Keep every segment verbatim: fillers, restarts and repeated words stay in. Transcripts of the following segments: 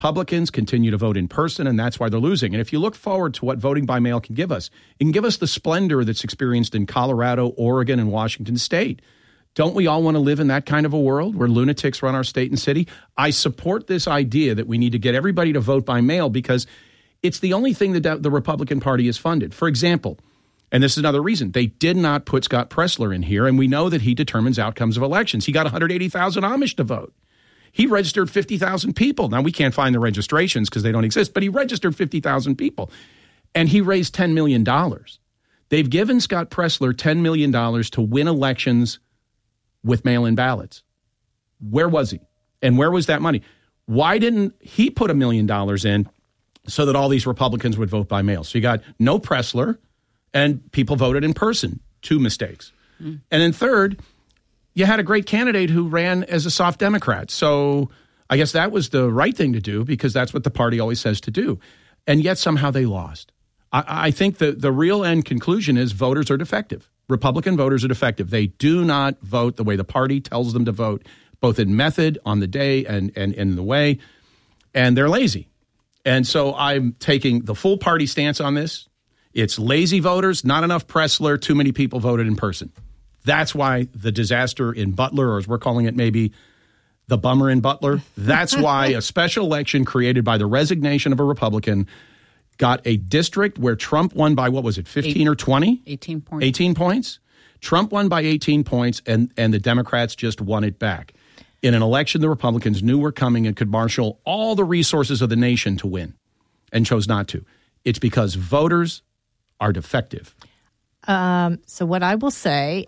Republicans continue to vote in person, and that's why they're losing. And if you look forward to what voting by mail can give us, it can give us the splendor that's experienced in Colorado, Oregon, and Washington State. Don't we all want to live in that kind of a world where lunatics run our state and city? I support this idea that we need to get everybody to vote by mail because it's the only thing that the Republican Party is funded. For example, and this is another reason, they did not put Scott Presler in here, and we know that he determines outcomes of elections. He got one hundred eighty thousand Amish to vote. He registered fifty thousand people. Now, we can't find the registrations because they don't exist, but he registered fifty thousand people, and he raised ten million dollars. They've given Scott Presler ten million dollars to win elections with mail-in ballots. Where was he? And where was that money? Why didn't he put a million dollars in so that all these Republicans would vote by mail? So you got no Presler, and people voted in person. Two mistakes. Mm. And then third, you had a great candidate who ran as a soft Democrat. So I guess that was the right thing to do because that's what the party always says to do. And yet somehow they lost. I, I think the, the real end conclusion is voters are defective. Republican voters are defective. They do not vote the way the party tells them to vote, both in method, on the day, and, and, and in the way. And they're lazy. And so I'm taking the full party stance on this. It's lazy voters, not enough Presler, too many people voted in person. That's why the disaster in Butler, or as we're calling it maybe, the bummer in Butler, that's why a special election created by the resignation of a Republican got a district where Trump won by, what was it, fifteen Eight, or twenty? eighteen points. eighteen points. Trump won by eighteen points, and, and the Democrats just won it back. In an election the Republicans knew were coming and could marshal all the resources of the nation to win and chose not to. It's because voters are defective. Um, so what I will say,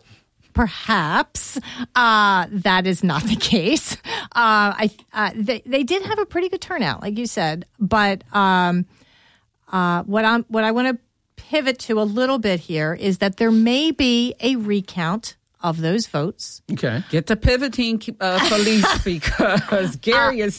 perhaps uh, that is not the case. Uh, I uh, they, they did have a pretty good turnout, like you said. But um, uh, what I'm what I want to pivot to a little bit here is that there may be a recount of those votes. Okay. Get to pivoting, uh, police, because Gary uh, is...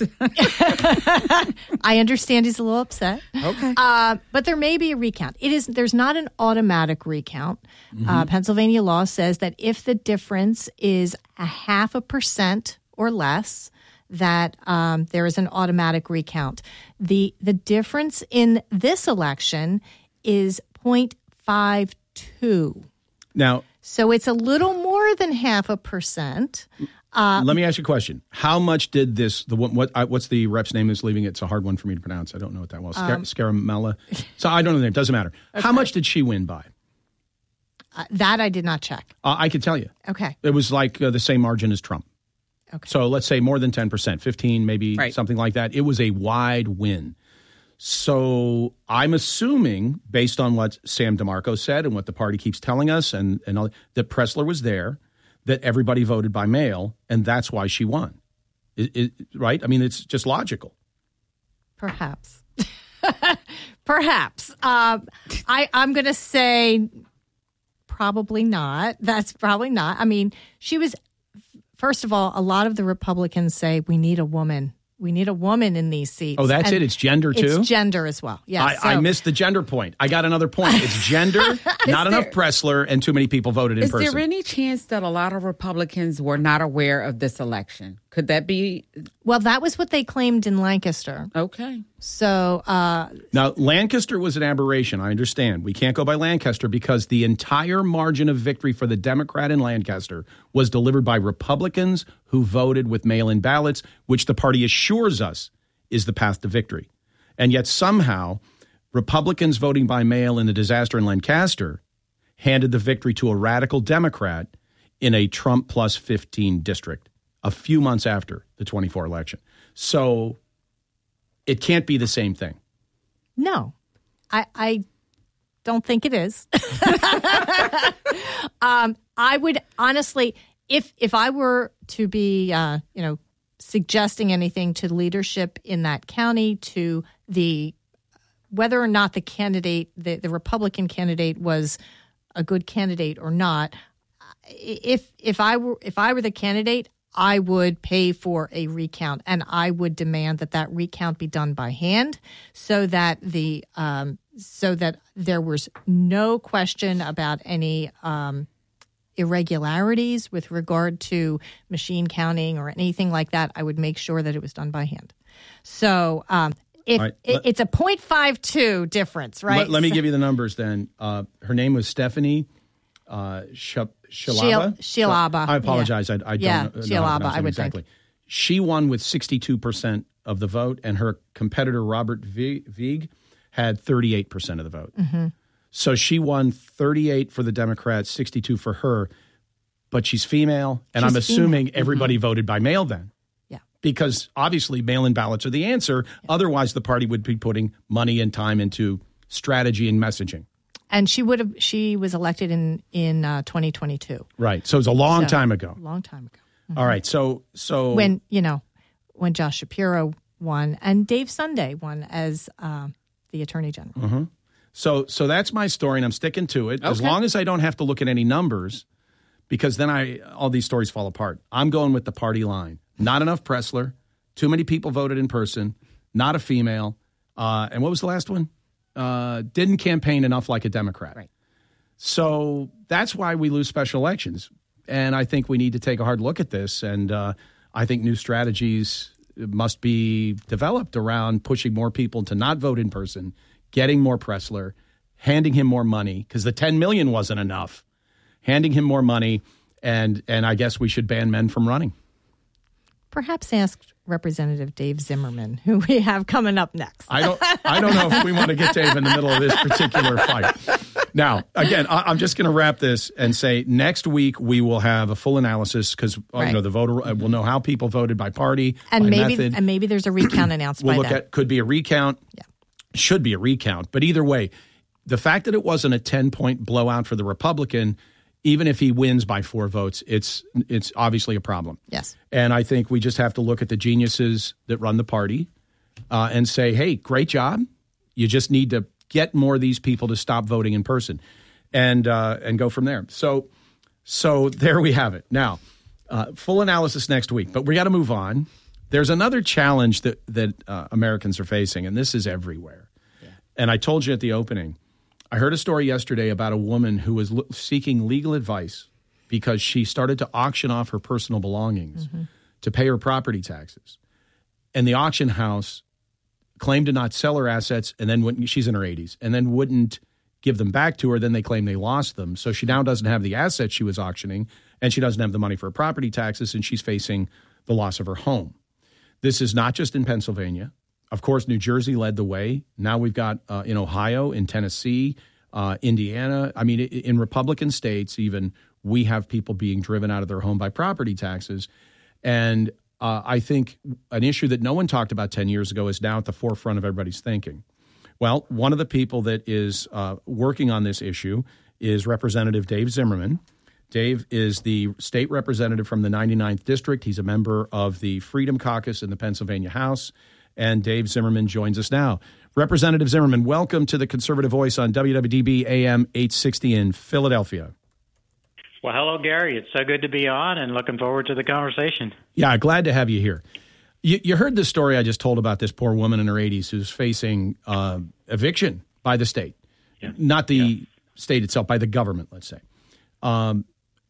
I understand he's a little upset. Okay. Uh, but there may be a recount. It is. There's not an automatic recount. Mm-hmm. Uh, Pennsylvania law says that if the difference is a half a percent or less, that um, there is an automatic recount. The, the difference in this election is zero point five two. Now... So it's a little more than half a percent. Uh, Let me ask you a question. How much did this, the what, what what's the rep's name that's leaving it? It's a hard one for me to pronounce. I don't know it that well. Scar- um, Scaramella. So I don't know the name. It doesn't matter. Okay. How much did she win by? Uh, that I did not check. Uh, I could tell you. Okay. It was like uh, the same margin as Trump. Okay. So let's say more than ten percent, fifteen, maybe right. something like that. It was a wide win. So I'm assuming, based on what Sam DeMarco said and what the party keeps telling us, and, and all, that Presler was there, that everybody voted by mail, and that's why she won. It, it, right? I mean, it's just logical. Perhaps. Perhaps. Uh, I, I'm going to say probably not. That's probably not. I mean, she was, first of all, a lot of the Republicans say we need a woman. We need a woman in these seats. Oh, that's and it? It's gender, too? It's gender as well, yes. I, so. I missed the gender point. I got another point. It's gender, not enough Presler, and too many people voted in is person. Is there any chance that a lot of Republicans were not aware of this election? Could that be? Well, that was what they claimed in Lancaster. Okay. So. Uh, now, Lancaster was an aberration. I understand. We can't go by Lancaster because the entire margin of victory for the Democrat in Lancaster was delivered by Republicans who voted with mail-in ballots, which the party assures us is the path to victory. And yet somehow Republicans voting by mail in the disaster in Lancaster handed the victory to a radical Democrat in a Trump plus fifteen district a few months after the twenty-four election. So it can't be the same thing. No, I, I don't think it is. um, I would honestly, if if I were to be, uh, you know, suggesting anything to leadership in that county, to the whether or not the candidate, the, the Republican candidate, was a good candidate or not, if if I were if I were the candidate, I would pay for a recount, and I would demand that that recount be done by hand, so that the um, so that there was no question about any um, irregularities with regard to machine counting or anything like that. I would make sure that it was done by hand. So um, if right, it, let, it's a zero point five two difference, right? Let, let me so, give you the numbers then. Uh, her name was Stephanie uh, Sh- Shilaba. Shilaba. I apologize. Yeah. I, I don't yeah, know Shilaba, how to I would exactly. think. She won with sixty-two percent of the vote, and her competitor, Robert Vieg, had thirty-eight percent of the vote. Mm-hmm. So she won thirty-eight for the Democrats, sixty-two for her, but she's female, and she's I'm assuming female. everybody Mm-hmm. voted by mail then. Yeah. Because obviously mail-in ballots are the answer. Yeah. Otherwise, the party would be putting money and time into strategy and messaging. And she would have. She was elected in in uh, twenty twenty-two. Right. So it was a long so, time ago. Long time ago. Mm-hmm. All right. So so when you know when Josh Shapiro won and Dave Sunday won as uh, the Attorney General. Mm-hmm. So so that's my story, and I'm sticking to it. Okay. As long as I don't have to look at any numbers, because then I all these stories fall apart. I'm going with the party line. Not enough Pressler. Too many people voted in person. Not a female. Uh, and what was the last one? Uh, didn't campaign enough like a Democrat. Right. So that's why we lose special elections. And I think we need to take a hard look at this. And uh, I think new strategies must be developed around pushing more people to not vote in person, getting more Pressler, handing him more money, because the ten million dollars wasn't enough, handing him more money, and and I guess we should ban men from running. Perhaps ask Representative Dave Zimmerman, who we have coming up next. I don't I don't know if we want to get Dave in the middle of this particular fight. Now, again, I, I'm just going to wrap this and say next week we will have a full analysis because right. you know the voter uh, we'll know how people voted by party, and by maybe method. and maybe there's a recount announced We'll by look then. at could be a recount. Yeah. Should be a recount, but either way, the fact that it wasn't a ten-point blowout for the Republican, even if he wins by four votes, it's it's obviously a problem. Yes. And I think we just have to look at the geniuses that run the party uh, and say, hey, great job. You just need to get more of these people to stop voting in person and uh, and go from there. So so there we have it. Now, uh, full analysis next week, but we got to move on. There's another challenge that, that uh, Americans are facing, and this is everywhere. Yeah. And I told you at the opening, I heard a story yesterday about a woman who was lo- seeking legal advice because she started to auction off her personal belongings mm-hmm. to pay her property taxes. And the auction house claimed to not sell her assets, and then wouldn't, she's in her eighties, and then wouldn't give them back to her. Then they claim they lost them. So she now doesn't have the assets she was auctioning, and she doesn't have the money for her property taxes, and she's facing the loss of her home. This is not just in Pennsylvania. Of course, New Jersey led the way. Now we've got uh, in Ohio, in Tennessee, uh, Indiana. I mean, in Republican states, even, we have people being driven out of their home by property taxes. And uh, I think an issue that no one talked about ten years ago is now at the forefront of everybody's thinking. Well, one of the people that is uh, working on this issue is Representative Dave Zimmerman. Dave is the state representative from the ninety-ninth District. He's a member of the Freedom Caucus in the Pennsylvania House. And Dave Zimmerman joins us now. Representative Zimmerman, welcome to the Conservative Voice on W W D B A M eight sixty in Philadelphia. Well, hello, Gary. It's so good to be on and looking forward to the conversation. Yeah, glad to have you here. You, you heard the story I just told about this poor woman in her eighties who's facing uh, eviction by the state. Yeah. Not the yeah. state itself, by the government, let's say. Um,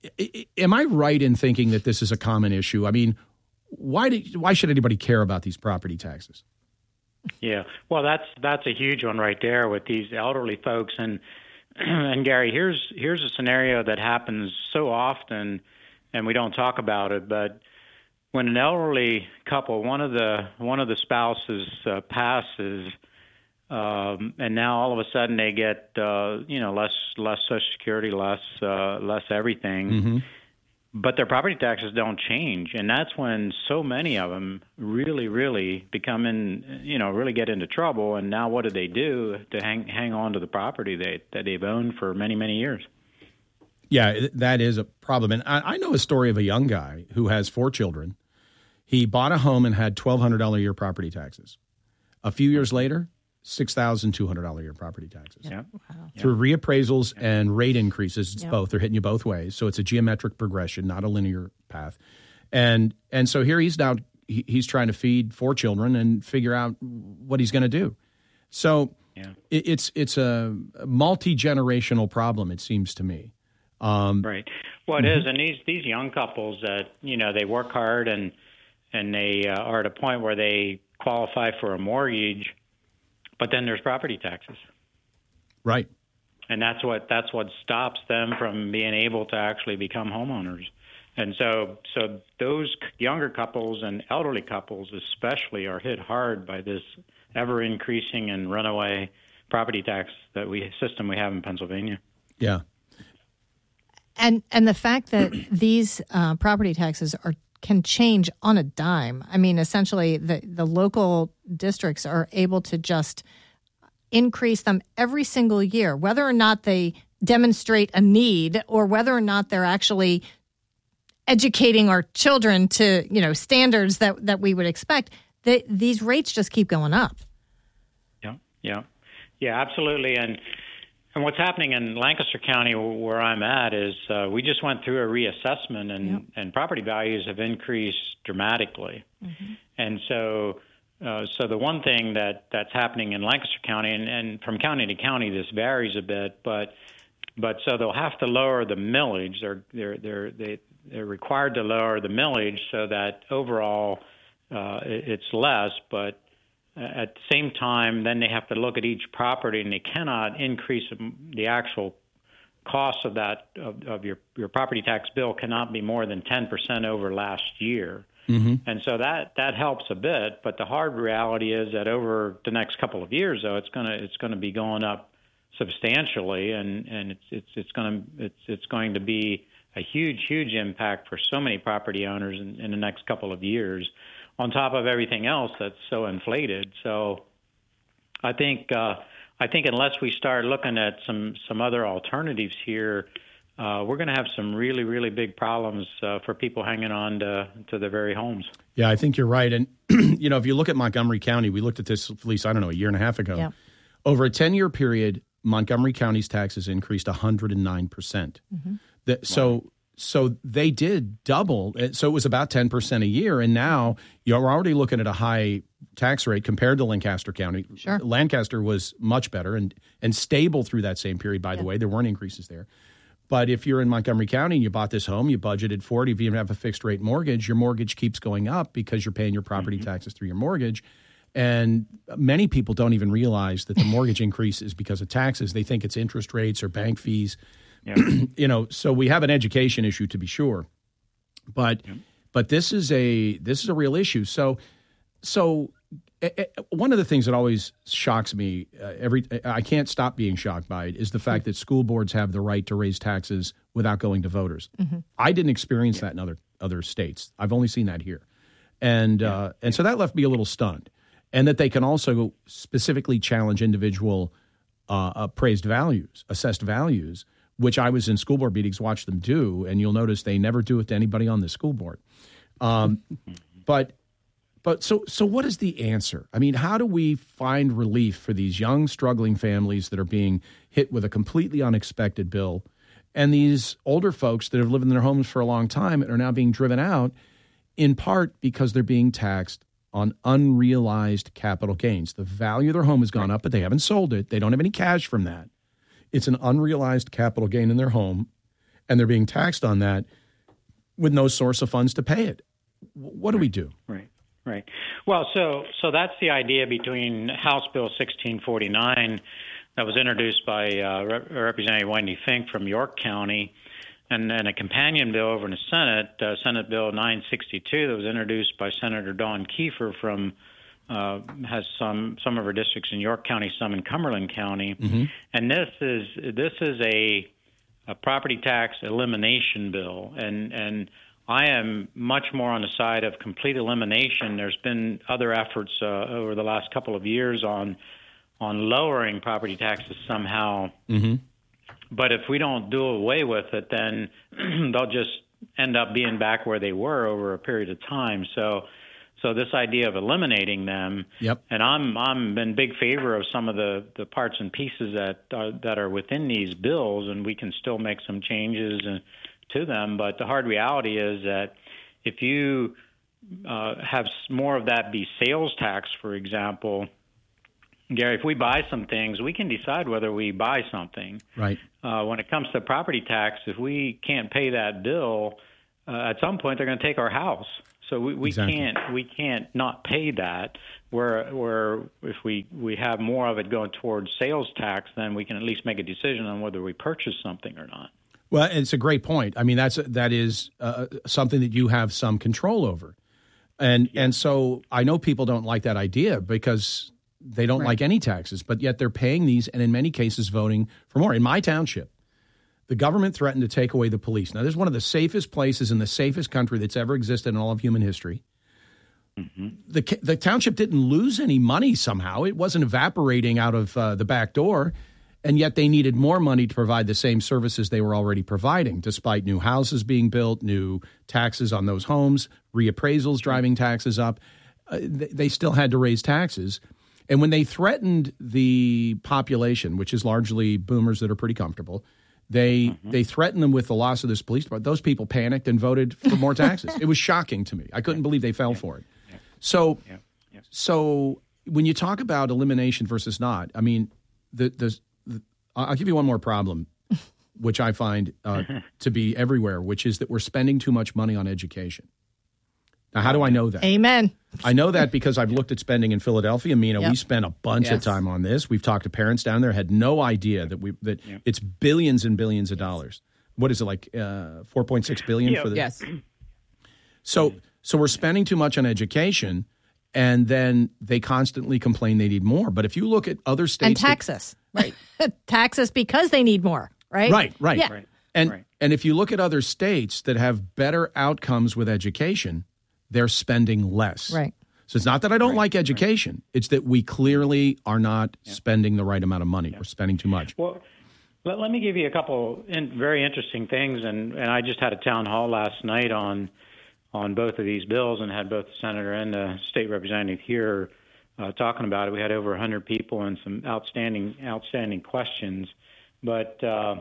am I right in thinking that this is a common issue? I mean, why did, why should anybody care about these property taxes? Yeah, well, that's that's a huge one right there with these elderly folks. And and Gary, here's here's a scenario that happens so often, and we don't talk about it. But when an elderly couple, one of the one of the spouses uh, passes, um, and now all of a sudden they get uh, you know less less Social Security, less uh, less everything. Mm-hmm. But their property taxes don't change, and that's when so many of them really, really become in, you know, really get into trouble. And now, what do they do to hang hang on to the property they that they've owned for many, many years? Yeah, that is a problem. And I, I know a story of a young guy who has four children. He bought a home and had twelve hundred dollars a year property taxes. A few years later, six thousand two hundred dollars a year property taxes. Yeah. Wow. Through reappraisals and rate increases, it's yep. both. They're hitting you both ways. So it's a geometric progression, not a linear path. And and so here he's now, he, he's trying to feed four children and figure out what he's going to do. So yeah. it, it's it's a multi-generational problem, it seems to me. Um, right. Well, it mm-hmm. is. And these, these young couples that, you know, they work hard and, and they uh, are at a point where they qualify for a mortgage, but then there's property taxes. Right. And that's what that's what stops them from being able to actually become homeowners. And so so those younger couples and elderly couples especially are hit hard by this ever increasing and runaway property tax that we system we have in Pennsylvania. Yeah. And and the fact that these uh, property taxes are can change on a dime. I mean, essentially, the, the local districts are able to just increase them every single year, whether or not they demonstrate a need or whether or not they're actually educating our children to, you know, standards that, that we would expect. They, these rates just keep going up. Yeah, yeah, yeah, absolutely. And And what's happening in Lancaster County, where I'm at, is uh, we just went through a reassessment, and, yep. and property values have increased dramatically. Mm-hmm. And so, uh, so the one thing that, that's happening in Lancaster County, and, and from county to county, this varies a bit, but but so they'll have to lower the millage. They're they're they're they, they're required to lower the millage so that overall uh, it's less, but at the same time, then they have to look at each property, and they cannot increase the actual cost of that of, of your your property tax bill cannot be more than ten percent over last year. Mm-hmm. And so that that helps a bit. But the hard reality is that over the next couple of years, though, it's gonna it's gonna be going up substantially, and, and it's it's it's gonna it's it's going to be a huge huge impact for so many property owners in, in the next couple of years, on top of everything else that's so inflated. So I think uh, I think unless we start looking at some, some other alternatives here, uh, we're going to have some really, really big problems uh, for people hanging on to, to their very homes. Yeah, I think you're right. And, you know, if you look at Montgomery County, we looked at this, at least, I don't know, a year and a half ago. Yeah. Over a ten-year period, Montgomery County's taxes increased one hundred nine percent. Mm-hmm. The, so... Wow. So they did double. So it was about ten percent a year. And now you're already looking at a high tax rate compared to Lancaster County. Sure. Lancaster was much better and, and stable through that same period, by yeah. the way. There weren't increases there. But if you're in Montgomery County and you bought this home, you budgeted for it, if you have a fixed rate mortgage, your mortgage keeps going up because you're paying your property mm-hmm. taxes through your mortgage. And many people don't even realize that the mortgage increase is because of taxes. They think it's interest rates or bank fees. Yeah. You know, so we have an education issue, to be sure, but yeah. but this is a this is a real issue. So so uh, one of the things that always shocks me, uh, every I can't stop being shocked by it, is the fact that school boards have the right to raise taxes without going to voters. Mm-hmm. I didn't experience yeah. that in other other states. I've only seen that here, and yeah. uh, and so that left me a little stunned. And that they can also specifically challenge individual uh, appraised values, assessed values, which I was in school board meetings, watched them do, and you'll notice they never do it to anybody on the school board. Um, but but so so what is the answer? I mean, how do we find relief for these young, struggling families that are being hit with a completely unexpected bill, and these older folks that have lived in their homes for a long time and are now being driven out, in part because they're being taxed on unrealized capital gains? The value of their home has gone up, but they haven't sold it. They don't have any cash from that. It's an unrealized capital gain in their home, and they're being taxed on that with no source of funds to pay it. What do right, we do? Right, right. Well, so so that's the idea between House Bill sixteen forty-nine that was introduced by uh, Rep- Representative Wendy Fink from York County, and then a companion bill over in the Senate, uh, Senate Bill nine sixty-two, that was introduced by Senator Dawn Kiefer from Uh, has some some of her districts in York County, some in Cumberland County, mm-hmm. and this is this is a, a property tax elimination bill, and and I am much more on the side of complete elimination. There's been other efforts uh, over the last couple of years on on lowering property taxes somehow, mm-hmm. but if we don't do away with it, then they'll just end up being back where they were over a period of time. So. So this idea of eliminating them, yep. and I'm I'm in big favor of some of the, the parts and pieces that are, that are within these bills, and we can still make some changes to them. But the hard reality is that if you uh, have more of that be sales tax, for example, Gary, if we buy some things, we can decide whether we buy something. Right. Uh, when it comes to property tax, if we can't pay that bill, uh, at some point they're going to take our house. So we, we exactly. can't we can't not pay that. where where if we, we have more of it going towards sales tax, then we can at least make a decision on whether we purchase something or not. Well, it's a great point. I mean, that's that is uh, something that you have some control over. And yeah. and so I know people don't like that idea because they don't right. like any taxes, but yet they're paying these and in many cases voting for more. In my township, the government threatened to take away the police. Now, this is one of the safest places in the safest country that's ever existed in all of human history. Mm-hmm. The the township didn't lose any money somehow. It wasn't evaporating out of uh, the back door, and yet they needed more money to provide the same services they were already providing, despite new houses being built, new taxes on those homes, reappraisals driving taxes up. Uh, they, they still had to raise taxes. And when they threatened the population, which is largely boomers that are pretty comfortable, They mm-hmm. they threatened them with the loss of this police department. Those people panicked and voted for more taxes. It was shocking to me. I couldn't believe they fell yeah. for it. Yeah. So yeah. Yeah. so when you talk about elimination versus not, I mean, the, the, the I'll give you one more problem, which I find uh, to be everywhere, which is that we're spending too much money on education. Now, how do I know that? Amen. I know that because I've looked at spending in Philadelphia. Mina, yep. we spent a bunch yes. of time on this. We've talked to parents down there, had no idea that we that yep. it's billions and billions of dollars. What is it, like uh, four point six billion dollars yeah. for the Yes. So so we're spending too much on education, and then they constantly complain they need more. But if you look at other states, and taxes, that, right? Taxes because they need more, right? Right, right, yeah. right. And right. and if you look at other states that have better outcomes with education, they're spending less. Right. So it's not that I don't right. like education. Right. It's that we clearly are not yeah. spending the right amount of money. Yeah. We're spending too much. Well, let, let me give you a couple in, very interesting things. And, and I just had a town hall last night on on both of these bills and had both the senator and the state representative here uh, talking about it. We had over one hundred people and some outstanding outstanding questions. But uh,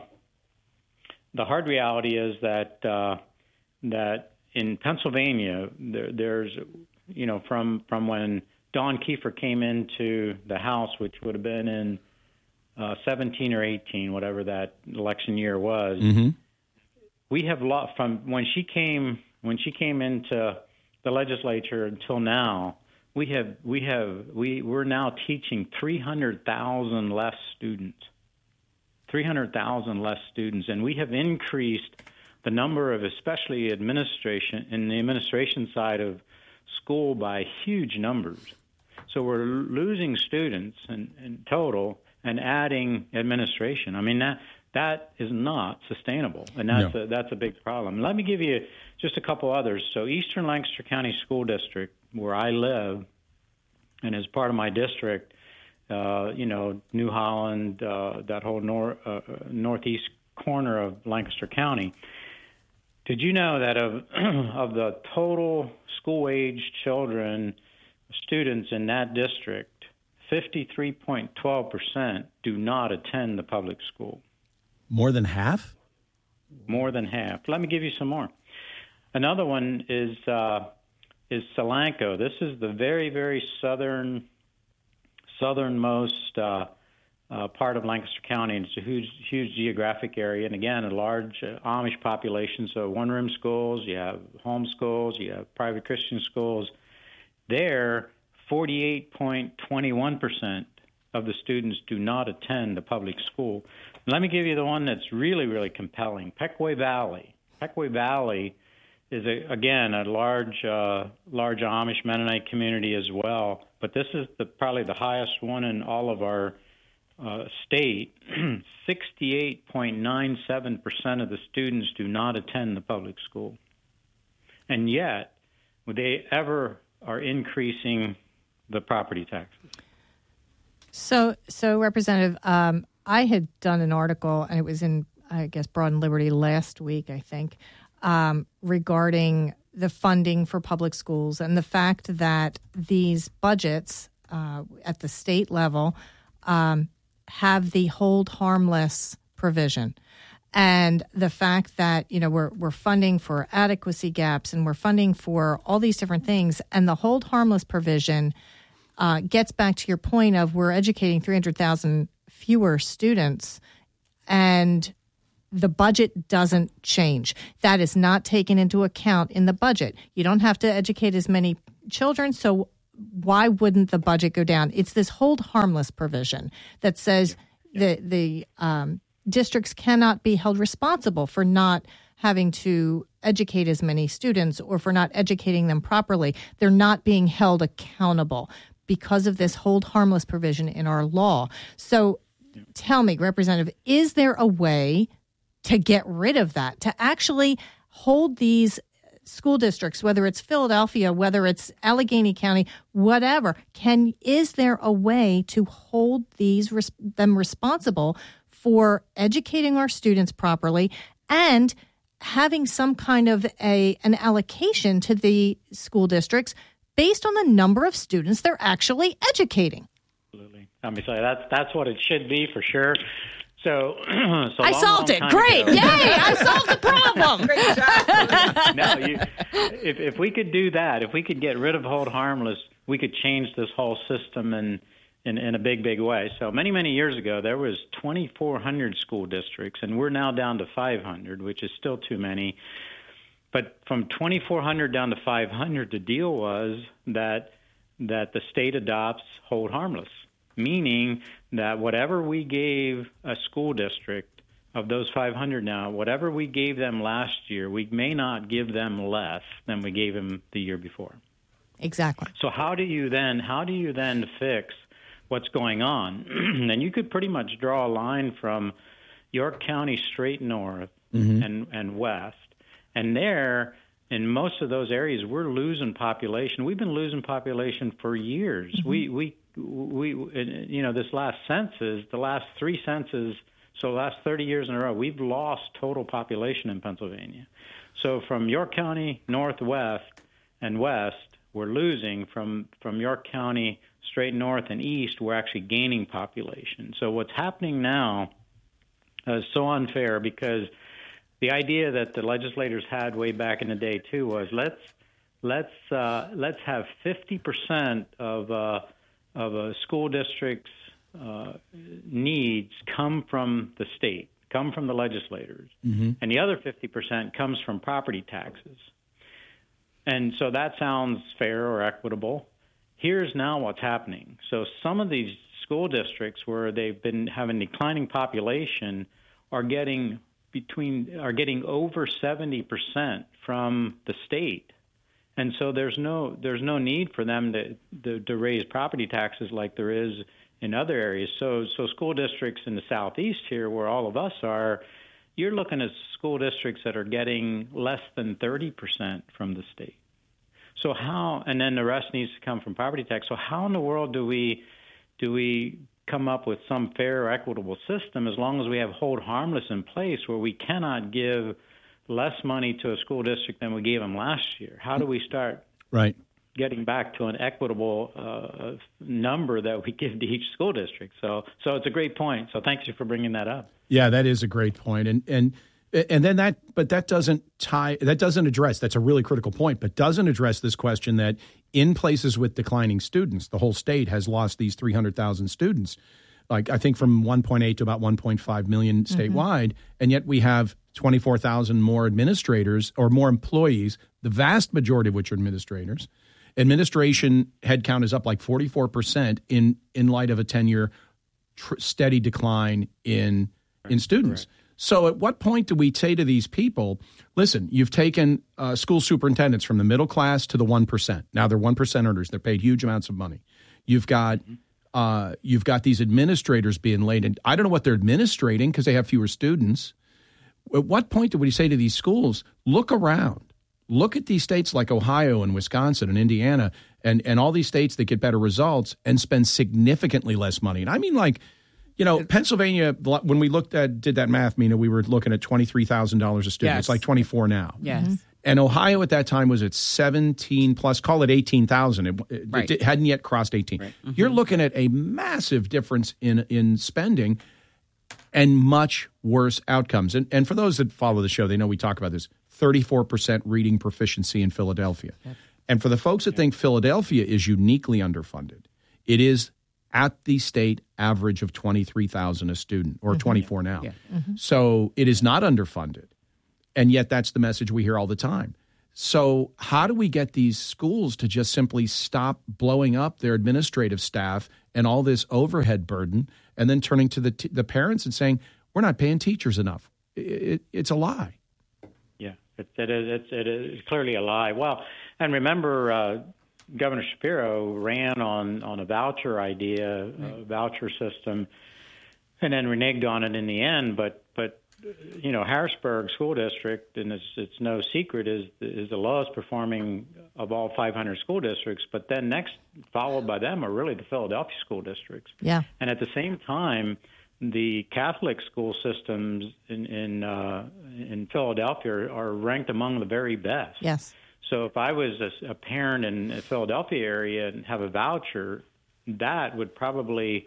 the hard reality is that uh, that in Pennsylvania, there, there's, you know, from, from when Don Kiefer came into the House, which would have been in uh, seventeen or eighteen, whatever that election year was, mm-hmm. we have lost from when she came when she came into the legislature until now. We have we have we we're now teaching three hundred thousand less students, three hundred thousand less students, and we have increased the number of, especially administration, in the administration side of school by huge numbers. So we're losing students in, in total and adding administration. I mean, that that is not sustainable, and that's, no. a, that's a big problem. Let me give you just a couple others. So Eastern Lancaster County School District, where I live, and as part of my district, uh, you know, New Holland, uh, that whole nor- uh, northeast corner of Lancaster County, did you know that of of the total school-age children, students in that district, fifty-three point one two percent do not attend the public school? More than half? More than half. Let me give you some more. Another one is uh, is Solanco. This is the very, very southern, southernmost uh Uh, part of Lancaster County, and it's a huge, huge geographic area, and again, a large uh, Amish population. So one-room schools, you have home schools, you have private Christian schools. There, forty-eight point two one percent of the students do not attend the public school. Let me give you the one that's really, really compelling. Pequea Valley. Pequea Valley is, a, again, a large, uh, large Amish Mennonite community as well, but this is the, probably the highest one in all of our Uh, state. Sixty-eight point nine seven percent of the students do not attend the public school, and yet would they ever are increasing the property taxes. So, so Representative, um, I had done an article, and it was in, I guess, Broad and Liberty last week, I think, um, regarding the funding for public schools and the fact that these budgets uh, at the state level um, have the hold harmless provision, and the fact that, you know, we're we're funding for adequacy gaps and we're funding for all these different things, and the hold harmless provision uh, gets back to your point of we're educating three hundred thousand fewer students, and the budget doesn't change. That is not taken into account in the budget. You don't have to educate as many children, so why wouldn't the budget go down? It's this hold harmless provision that says the the um, districts cannot be held responsible for not having to educate as many students or for not educating them properly. They're not being held accountable because of this hold harmless provision in our law. So tell me, Representative, is there a way to get rid of that, to actually hold these school districts, whether it's Philadelphia, whether it's Allegheny County, whatever, can is there a way to hold these res- them responsible for educating our students properly and having some kind of a an allocation to the school districts based on the number of students they're actually educating? Absolutely. I mean, so that's that's what it should be for sure. So, so I long, solved long it. time Great. ago, Yay. I solved the problem. Great job. no, you, if if we could do that, if we could get rid of hold harmless, we could change this whole system in, in, in a big, big way. So many, many years ago, there was twenty-four hundred school districts, and we're now down to five hundred, which is still too many. But from twenty-four hundred down to five hundred, the deal was that that the state adopts hold harmless, meaning that whatever we gave a school district of those five hundred now, whatever we gave them last year, we may not give them less than we gave them the year before. Exactly. So how do you then how do you then fix what's going on? And you could pretty much draw a line from York County straight north mm-hmm. and, and west. And there, in most of those areas, we're losing population. We've been losing population for years. Mm-hmm. We we we you know this last census, the last three censuses, so the last thirty years in a row, we've lost total population in Pennsylvania. So from York County northwest and west, we're losing. From from York County straight north and east, we're actually gaining population. So what's happening now is so unfair, because the idea that the legislators had way back in the day too was let's let's uh, let's have fifty percent of uh, of a school district's uh, needs come from the state, come from the legislators, mm-hmm. and the other fifty percent comes from property taxes. And so that sounds fair or equitable. Here's now what's happening. So some of these school districts where they've been having declining population are getting between are getting over seventy percent from the state. And so there's no there's no need for them to, to to raise property taxes like there is in other areas. So so school districts in the southeast here, where all of us are, you're looking at school districts that are getting less than thirty percent from the state. So how, and then the rest needs to come from property tax. So how in the world do we do we come up with some fair or equitable system as long as we have hold harmless in place where we cannot give less money to a school district than we gave them last year? How do we start right getting back to an equitable uh, number that we give to each school district? So so it's a great point. So thank you for bringing that up. Yeah, that is a great point. And and and then that but that doesn't tie that doesn't address that's a really critical point, but doesn't address this question that in places with declining students, the whole state has lost these three hundred thousand students. Like I think from one point eight to about one point five million statewide, mm-hmm. and yet we have twenty-four thousand more administrators or more employees, the vast majority of which are administrators. Administration headcount is up like forty-four percent in in light of a ten-year tr- steady decline in in students. Correct. So at what point do we say to these people, listen, you've taken uh, school superintendents from the middle class to the one percent. Now they're one percent earners. They're paid huge amounts of money. You've got uh, you've got these administrators being laid in. I don't know what they're administrating because they have fewer students. At what point do we say to these schools, look around, look at these states like Ohio and Wisconsin and Indiana and, and all these states that get better results and spend significantly less money. And I mean, like, you know, Pennsylvania, when we looked at, did that math, Mina, we were looking at twenty-three thousand dollars a student. Yes. It's like twenty-four now. Yes. Mm-hmm. And Ohio at that time was at seventeen plus, call it eighteen thousand. It, it, right. it hadn't yet crossed eighteen. Right. Mm-hmm. You're looking at a massive difference in, in spending and much worse outcomes. And, and for those that follow the show, they know we talk about this, thirty-four percent reading proficiency in Philadelphia. Yep. And for the folks that think Philadelphia is uniquely underfunded, it is at the state average of twenty-three thousand a student, or mm-hmm. twenty-four now. Yeah. Mm-hmm. So it is not underfunded. And yet that's the message we hear all the time. So how do we get these schools to just simply stop blowing up their administrative staff and all this overhead burden, and then turning to the t- the parents and saying, we're not paying teachers enough? It, it, it's a lie. Yeah, it, it, is, it's, it is clearly a lie. Well, and remember, uh, Governor Shapiro ran on, on a voucher idea, right. a voucher system, and then reneged on it in the end. But, but you know, Harrisburg School District, and it's, it's no secret, is is the lowest performing of all five hundred school districts. But then next, followed by them, are really the Philadelphia school districts. Yeah. And at the same time, the Catholic school systems in in, uh, in Philadelphia are ranked among the very best. Yes. So if I was a, a parent in the Philadelphia area and have a voucher, that would probably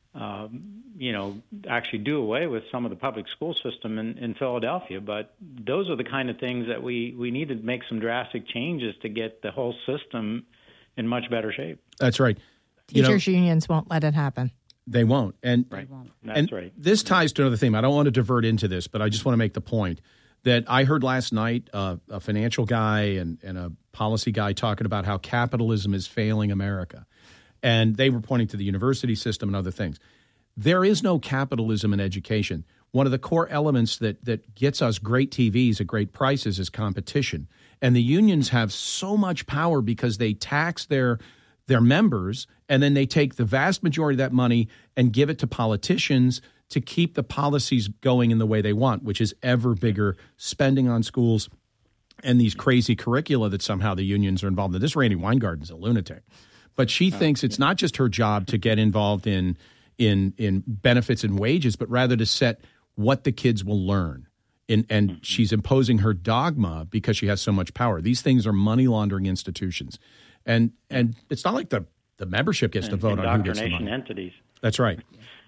Um, you know, actually do away with some of the public school system in, in Philadelphia. But those are the kind of things that we, we need to make some drastic changes to get the whole system in much better shape. That's right. Teachers' you know, unions won't let it happen. They won't. And, right. That's and right. This ties to another theme. I don't want to divert into this, but I just want to make the point that I heard last night uh, a financial guy and, and a policy guy talking about how capitalism is failing America. And they were pointing to the university system and other things. There is no capitalism in education. One of the core elements that that gets us great T Vs at great prices is competition. And the unions have so much power because they tax their their members, and then they take the vast majority of that money and give it to politicians to keep the policies going in the way they want, which is ever bigger spending on schools and these crazy curricula that somehow the unions are involved in. This Randy Weingarten's a lunatic. But she thinks it's not just her job to get involved in in in benefits and wages, but rather to set what the kids will learn. And, and she's imposing her dogma because she has so much power. These things are money laundering institutions. And and it's not like the, the membership gets to vote on who gets the money. Entities. That's right.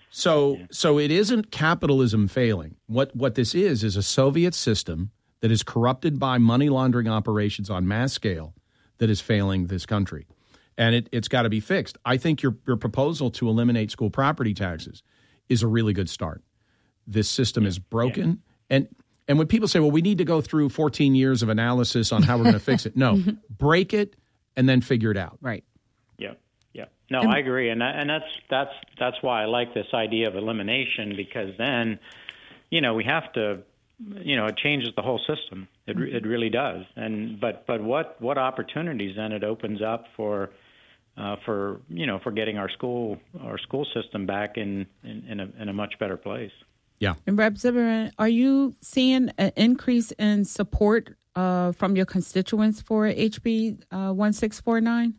So yeah. so it isn't capitalism failing. What what this is is a Soviet system that is corrupted by money laundering operations on mass scale that is failing this country. And it, it's got to be fixed. I think your your proposal to eliminate school property taxes is a really good start. This system yeah. is broken. Yeah. And and when people say, well, we need to go through fourteen years of analysis on how we're going to fix it. No, break it and then figure it out. Right. Yeah. Yeah. No, and, I agree. And that, and that's that's that's why I like this idea of elimination, because then, you know, we have to, you know, it changes the whole system. It it really does. And but but what what opportunities then it opens up for Uh, for you know for getting our school our school system back in in, in, a, in a much better place. Yeah. And Representative Zimmerman, are you seeing an increase in support uh, from your constituents for H B uh, one six four nine?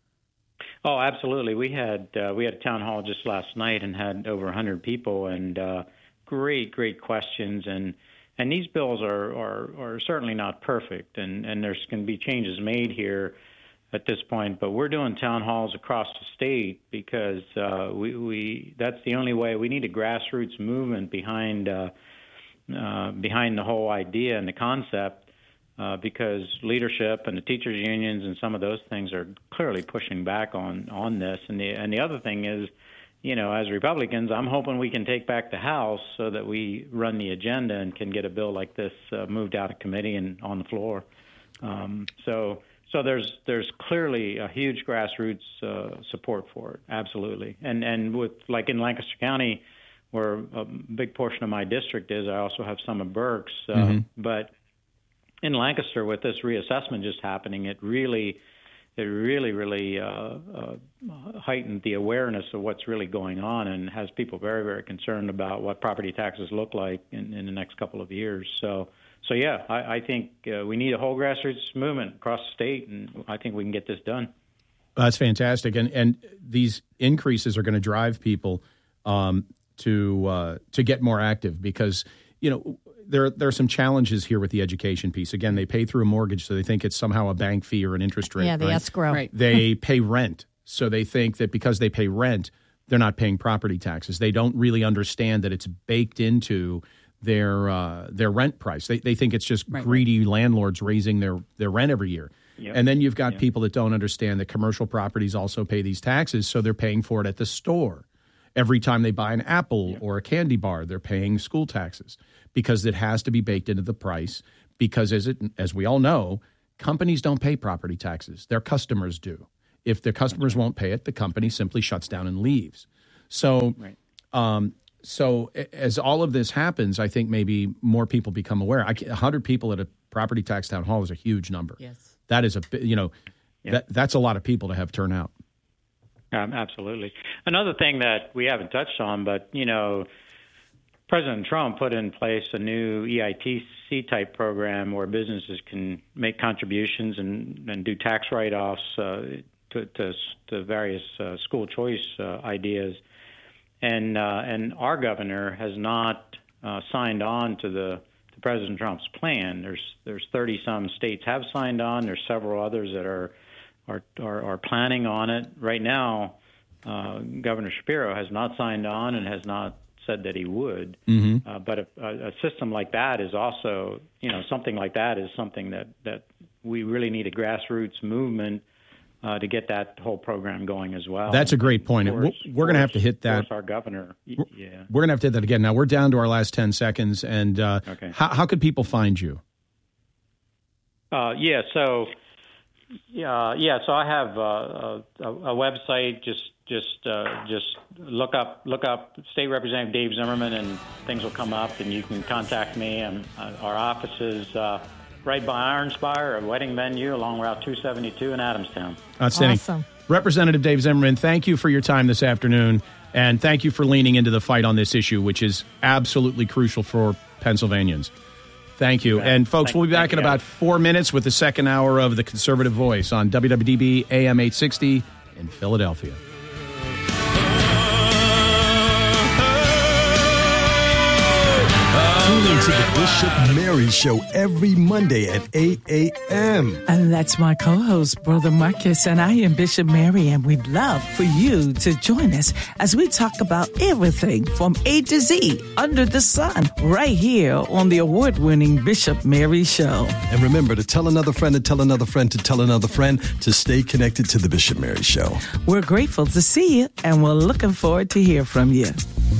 Oh, absolutely. We had uh, we had a town hall just last night and had over one hundred people, and uh, great great questions, and and these bills are are, are certainly not perfect, and, and there's going to be changes made here at this point, but we're doing town halls across the state because uh, we, we that's the only way. We need a grassroots movement behind uh, uh, behind the whole idea and the concept, uh, because leadership and the teachers unions and some of those things are clearly pushing back on, on this. And the and the other thing is, you know, as Republicans, I'm hoping we can take back the House so that we run the agenda and can get a bill like this uh, moved out of committee and on the floor. Um, so. So there's there's clearly a huge grassroots uh, support for it, absolutely. And and with like in Lancaster County, where a big portion of my district is, I also have some of Berks. Uh, mm-hmm. But in Lancaster, with this reassessment just happening, it really it really really uh, uh, heightened the awareness of what's really going on, and has people very very concerned about what property taxes look like in, in the next couple of years. So. So, yeah, I, I think uh, we need a whole grassroots movement across the state, and I think we can get this done. That's fantastic. And and these increases are going to drive people um, to uh, to get more active because, you know, there, there are some challenges here with the education piece. Again, they pay through a mortgage, so they think it's somehow a bank fee or an interest rate. Yeah, the right? escrow. Right. They pay rent, so they think that because they pay rent, they're not paying property taxes. They don't really understand that it's baked into their uh, their rent price. They they think it's just right, greedy right. landlords raising their, their rent every year. Yep. And then you've got yep. people that don't understand that commercial properties also pay these taxes, so they're paying for it at the store. Every time they buy an apple yep. or a candy bar, they're paying school taxes because it has to be baked into the price because, as it as we all know, companies don't pay property taxes. Their customers do. If their customers won't pay it, the company simply shuts down and leaves. So, right. um, so as all of this happens, I think maybe more people become aware. I, one hundred people at a property tax town hall is a huge number. Yes. That is a, you know, yeah. that that's a lot of people to have turn out. Um, absolutely. Another thing that we haven't touched on, but, you know, President Trump put in place a new E I T C-type program where businesses can make contributions and, and do tax write-offs uh, to, to, to various uh, school choice uh, ideas. And uh, and our governor has not uh, signed on to the to President Trump's plan. There's there's thirty-some states have signed on. There's several others that are are are, are planning on it. Right now, uh, Governor Shapiro has not signed on and has not said that he would. Mm-hmm. Uh, but a, a system like that is also, you know, something like that is something that, that we really need a grassroots movement uh, to get that whole program going as well. That's a great point. Force, we're we're going to have to hit that. Our governor. We're, yeah. We're going to have to hit that again. Now, we're down to our last ten seconds. And uh, okay. how, how could people find you? Uh, yeah, so, yeah, yeah, so I have uh, a, a website, just Just uh, just look up look up State Representative Dave Zimmerman, and things will come up, and you can contact me. And uh, our office is uh, right by Ironspire, a wedding venue along Route two seventy-two in Adamstown. Outstanding. Awesome. Representative Dave Zimmerman, thank you for your time this afternoon, and thank you for leaning into the fight on this issue, which is absolutely crucial for Pennsylvanians. Thank you. And, folks, thank, we'll be back in about four minutes with the second hour of The Conservative Voice on W W D B A M eight sixty in Philadelphia. Tune into the Bishop Mary Show every Monday at eight a.m. And that's my co-host, Brother Marcus, and I am Bishop Mary, and we'd love for you to join us as we talk about everything from A to Z under the sun right here on the award-winning Bishop Mary Show. And remember to tell another friend to tell another friend to tell another friend to stay connected to the Bishop Mary Show. We're grateful to see you, and we're looking forward to hear from you.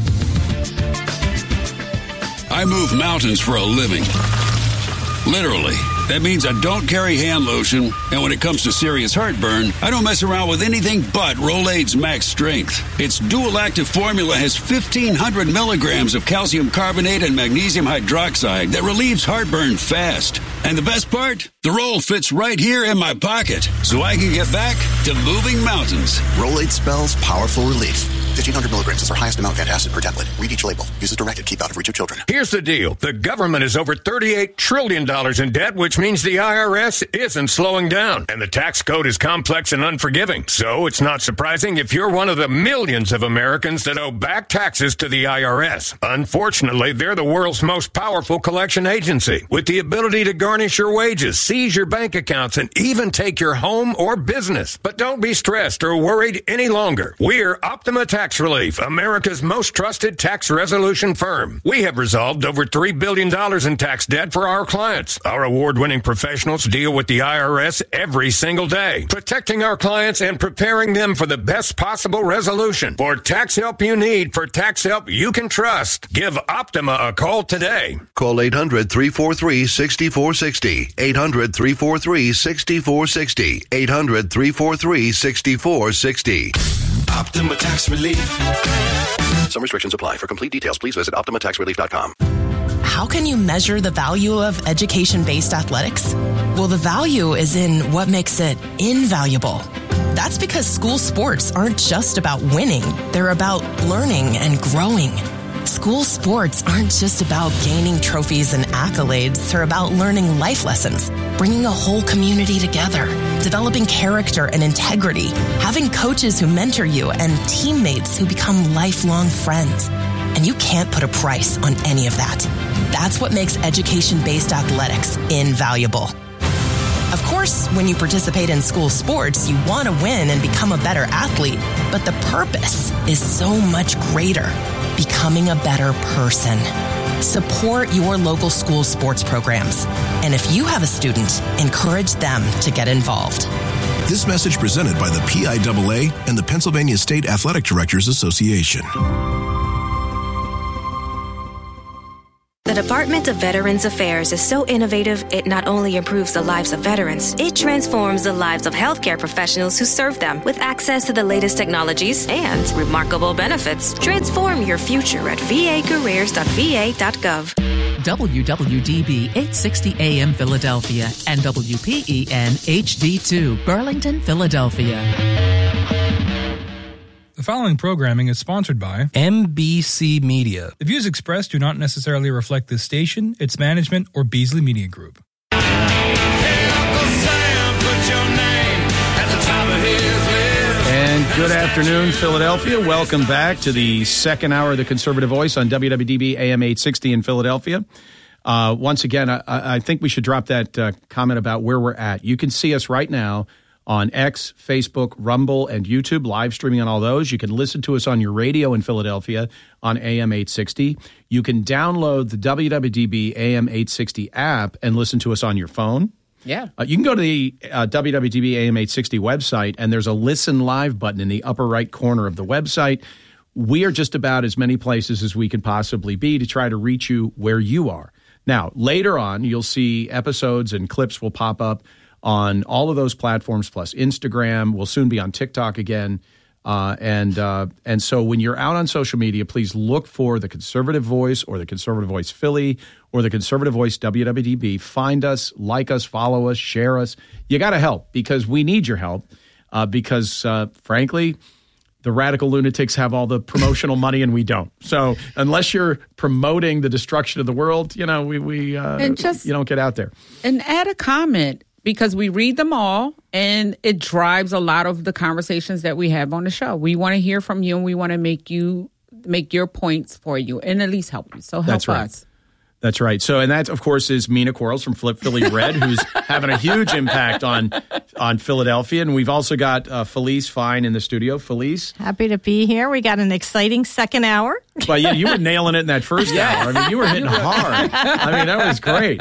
I move mountains for a living. Literally. That means I don't carry hand lotion, and when it comes to serious heartburn, I don't mess around with anything but Rolaids Max Strength. Its dual-active formula has fifteen hundred milligrams of calcium carbonate and magnesium hydroxide that relieves heartburn fast. And the best part? The roll fits right here in my pocket, so I can get back to moving mountains. Rolaids spells powerful relief. fifteen hundred milligrams is our highest amount of antacid per tablet. Read each label. Use as directed. Keep out of reach of children. Here's the deal. The government is over thirty-eight trillion dollars in debt, which means the I R S isn't slowing down. And the tax code is complex and unforgiving. So it's not surprising if you're one of the millions of Americans that owe back taxes to the I R S. Unfortunately, they're the world's most powerful collection agency, with the ability to garnish your wages, seize your bank accounts, and even take your home or business. But don't be stressed or worried any longer. We're Optima Tax Relief, America's most trusted tax resolution firm. We have resolved over three billion dollars in tax debt for our clients. Our award-winning professionals deal with the I R S every single day, protecting our clients and preparing them for the best possible resolution. For tax help you need, for tax help you can trust, give Optima a call today. Call eight hundred, three four three, six four six zero. eight hundred, three four three, six four six zero. eight hundred, three four three, six four six zero. Optima Tax Relief. Some restrictions apply. For complete details, please visit optima tax relief dot com. How can you measure the value of education-based athletics? Well, the value is in what makes it invaluable. That's because school sports aren't just about winning. They're about learning and growing. School sports aren't just about gaining trophies and accolades. They're about learning life lessons, bringing a whole community together, developing character and integrity, having coaches who mentor you, and teammates who become lifelong friends. And you can't put a price on any of that. That's what makes education-based athletics invaluable. Of course, when you participate in school sports, you want to win and become a better athlete, but the purpose is so much greater, becoming a better person. Support your local school sports programs. And if you have a student, encourage them to get involved. This message presented by the P I A A and the Pennsylvania State Athletic Directors Association. The Department of Veterans Affairs is so innovative, it not only improves the lives of veterans, it transforms the lives of healthcare professionals who serve them with access to the latest technologies and remarkable benefits. Transform your future at v a careers dot v a dot gov. W W D B eight sixty A M Philadelphia and W P E N H D two Burlington, Philadelphia. The following programming is sponsored by M B C Media. The views expressed do not necessarily reflect this station, its management, or Beasley Media Group. And good afternoon, Philadelphia. Welcome back to the second hour of the Conservative Voice on W W D B A M eight sixty in Philadelphia. Uh, once again, I, I think we should drop that uh, comment about where we're at. You can see us right now on X, Facebook, Rumble, and YouTube, live streaming on all those. You can listen to us on your radio in Philadelphia on A M eight sixty. You can download the W W D B A M eight sixty app and listen to us on your phone. Yeah. Uh, you can go to the uh, W W D B A M eight sixty website, and there's a Listen Live button in the upper right corner of the website. We are just about as many places as we can possibly be to try to reach you where you are. Now, later on, you'll see episodes and clips will pop up on all of those platforms, plus Instagram. We'll soon be on TikTok again. Uh, and uh, and so when you're out on social media, please look for the Conservative Voice or the Conservative Voice Philly or the Conservative Voice W W D B. Find us, like us, follow us, share us. You got to help because we need your help uh, because, uh, frankly, the radical lunatics have all the promotional money and we don't. So unless you're promoting the destruction of the world, you know, we, we uh, and just, you don't get out there. And add a comment. Because we read them all, and it drives a lot of the conversations that we have on the show. We want to hear from you, and we want to make you make your points for you, and at least help you. So help That's right. us. That's right. So, and that, of course, is Mina Quarles from Flip Philly Red, who's having a huge impact on on Philadelphia. And we've also got uh, Felice Fine in the studio. Felice, happy to be here. We got an exciting second hour. Well, yeah, you were nailing it in that first yeah. hour. I mean, you were hitting hard. I mean, that was great.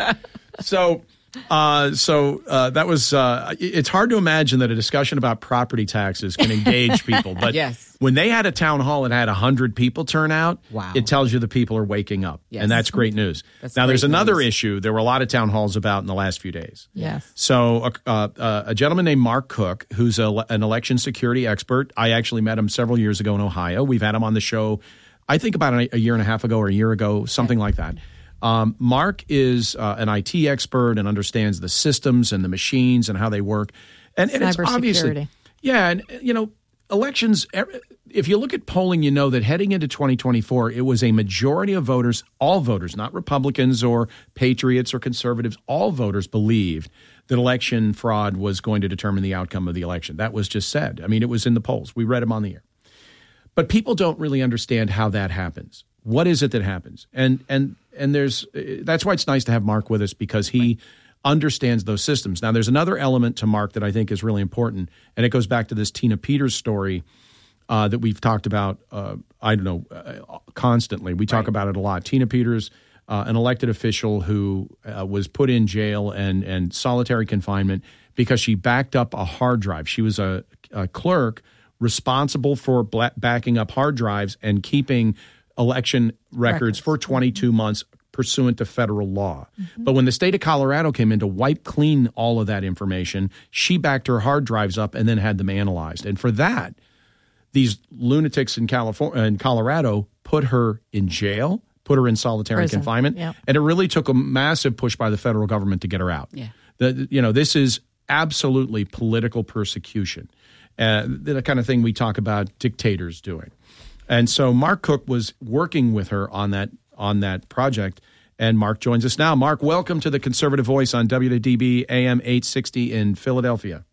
So. Uh, so uh, that was, uh, it's hard to imagine that a discussion about property taxes can engage people. But yes. when they had a town hall and had one hundred people turn out, wow. it tells you the people are waking up. Yes. And that's great news. That's now, great there's another news. issue. There were a lot of town halls about in the last few days. Yes. So uh, uh, a gentleman named Mark Cook, who's a, an election security expert. I actually met him several years ago in Ohio. We've had him on the show, I think about a, a year and a half ago or a year ago, something okay. like that. Um, Mark is uh, an I T expert and understands the systems and the machines and how they work. And, and it's obviously, yeah, and you know, elections, if you look at polling, you know that heading into twenty twenty-four, it was a majority of voters, all voters, not Republicans or patriots or conservatives, all voters believed that election fraud was going to determine the outcome of the election. That was just said. I mean, it was in the polls. We read them on the air. But people don't really understand how that happens. What is it that happens? And and and there's that's why it's nice to have Mark with us because he understands those systems. Now, there's another element to Mark that I think is really important, and it goes back to this Tina Peters story uh, that we've talked about, uh, I don't know, uh, constantly. We talk right. about it a lot. Tina Peters, uh, an elected official who uh, was put in jail and, and solitary confinement because she backed up a hard drive. She was a, a clerk responsible for black, backing up hard drives and keeping election records, records for twenty-two months pursuant to federal law. Mm-hmm. But when the state of Colorado came in to wipe clean all of that information, she backed her hard drives up and then had them analyzed. And for that, these lunatics in California in Colorado put her in jail, put her in solitary Prison. confinement, yep. and it really took a massive push by the federal government to get her out. Yeah. The, you know, this is absolutely political persecution, uh, the kind of thing we talk about dictators doing. And so Mark Cook was working with her on that on that project, and Mark joins us now. Mark, welcome to the Conservative Voice on W W D B A M eight sixty in Philadelphia.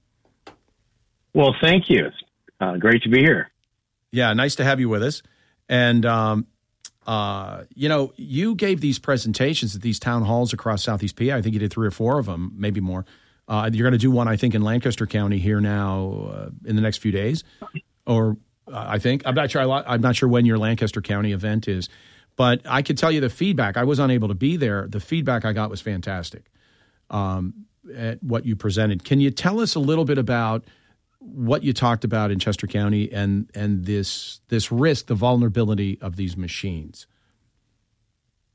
Well, thank you. It's uh, great to be here. Yeah, nice to have you with us. And, um, uh, you know, you gave these presentations at these town halls across Southeast P A. I think you did three or four of them, maybe more. Uh, you're going to do one, I think, in Lancaster County here now uh, in the next few days, or Uh, I think. I'm not sure. I'm not sure when your Lancaster County event is, but I could tell you the feedback. I was unable to be there. The feedback I got was fantastic um, at what you presented. Can you tell us a little bit about what you talked about in Chester County and and this this risk, the vulnerability of these machines?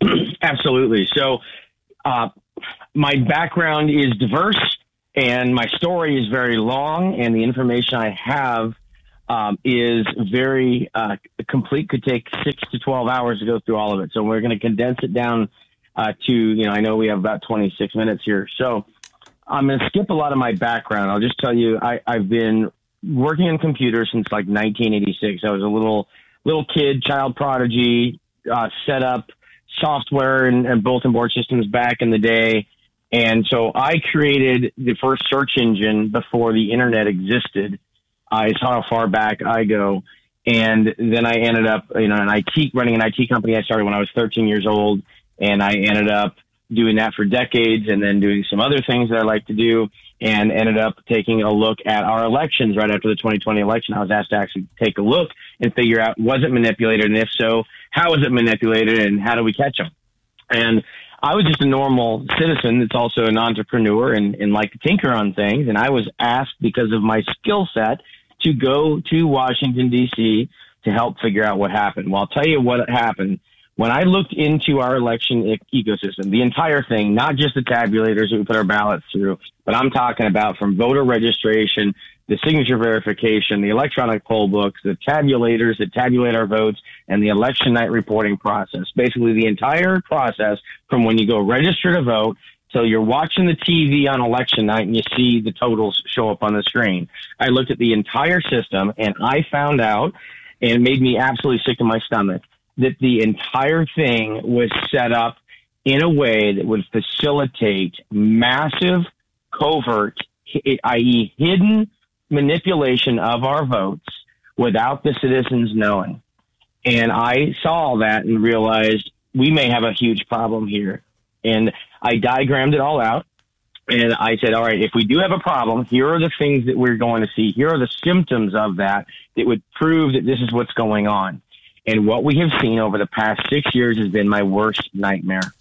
Absolutely. So uh, my background is diverse, and my story is very long, and the information I have um, is very uh, complete. Could take six to twelve hours to go through all of it. So we're going to condense it down uh, to, you know, I know we have about twenty-six minutes here. So I'm going to skip a lot of my background. I'll just tell you, I, I've been working in computers since like nineteen eighty-six. I was a little little kid, child prodigy, uh, set up software and, and bulletin board systems back in the day. And so I created the first search engine before the internet existed. Uh, is how far back I go. And then I ended up, you know, an I T, running an I T company. I started when I was thirteen years old, and I ended up doing that for decades and then doing some other things that I like to do, and ended up taking a look at our elections right after the twenty twenty election. I was asked to actually take a look and figure out, was it manipulated? And if so, how was it manipulated, and how do we catch them? And I was just a normal citizen that's also an entrepreneur and, and like to tinker on things. And I was asked, because of my skill set, to go to Washington, D C to help figure out what happened. Well, I'll tell you what happened. When I looked into our election e- ecosystem, the entire thing, not just the tabulators that we put our ballots through, but I'm talking about from voter registration, the signature verification, the electronic poll books, the tabulators that tabulate our votes, and the election night reporting process. Basically, the entire process from when you go register to vote till you're watching the T V on election night and you see the totals show up on the screen. I looked at the entire system, and I found out, and it made me absolutely sick to my stomach, that the entire thing was set up in a way that would facilitate massive, covert, that is hidden manipulation of our votes without the citizens knowing. And I saw that and realized we may have a huge problem here. And I diagrammed it all out. And I said, all right, if we do have a problem, here are the things that we're going to see. Here are the symptoms of that that would prove that this is what's going on. And what we have seen over the past six years has been my worst nightmare.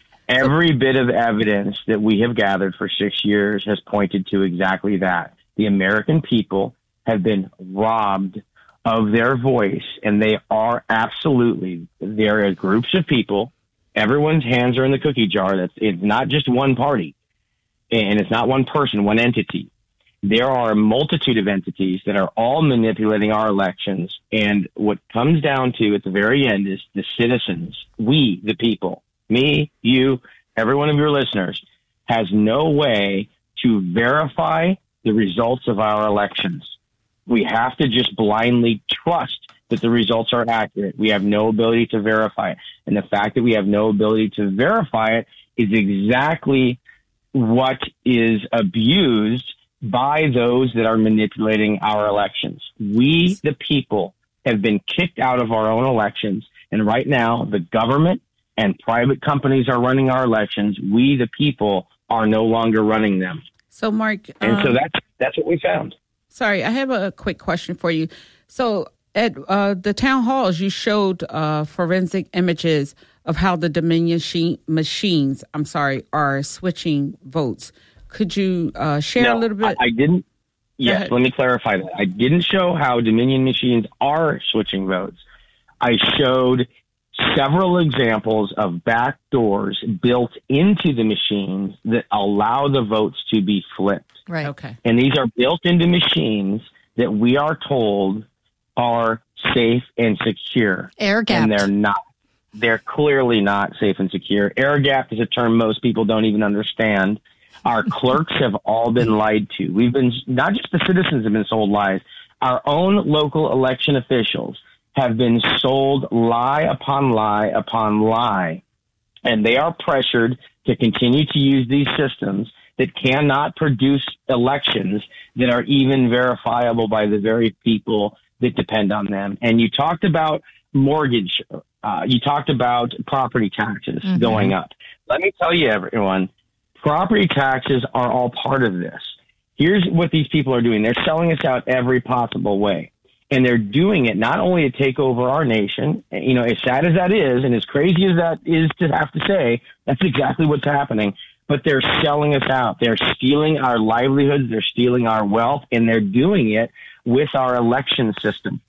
Every bit of evidence that we have gathered for six years has pointed to exactly that. The American people have been robbed of their voice, and they are absolutely, there are groups of people. Everyone's hands are in the cookie jar. That's, it's not just one party, and it's not one person, one entity. There are a multitude of entities that are all manipulating our elections. And what comes down to at the very end is the citizens, we, the people, me, you, every one of your listeners, has no way to verify the results of our elections. We have to just blindly trust that the results are accurate. We have no ability to verify it. And the fact that we have no ability to verify it is exactly what is abused by those that are manipulating our elections. We, the people, have been kicked out of our own elections. And right now, the government and private companies are running our elections. We, the people, are no longer running them. So, Mark, and um, so that's that's what we found. Sorry, I have a quick question for you. So, at uh, the town halls, you showed uh, forensic images of how the Dominion she- machines, I'm sorry, are switching votes. Could you uh, share no, a little bit? I, I didn't. Yes, let me clarify that. I didn't show how Dominion machines are switching votes. I showed several examples of back doors built into the machines that allow the votes to be flipped. Right. Okay. And these are built into machines that we are told are safe and secure. Air-gapped. And they're not. They're clearly not safe and secure. Air-gapped is a term most people don't even understand. Our clerks have all been lied to. We've been, not just the citizens have been sold lies. Our own local election officials have been sold lie upon lie upon lie. And they are pressured to continue to use these systems that cannot produce elections that are even verifiable by the very people that depend on them. And you talked about mortgage. Uh, you talked about property taxes mm-hmm. going up. Let me tell you, everyone, property taxes are all part of this. Here's what these people are doing. They're selling us out every possible way. And they're doing it not only to take over our nation, you know, as sad as that is, and as crazy as that is to have to say, that's exactly what's happening. But they're selling us out. They're stealing our livelihoods. They're stealing our wealth, and they're doing it with our election system.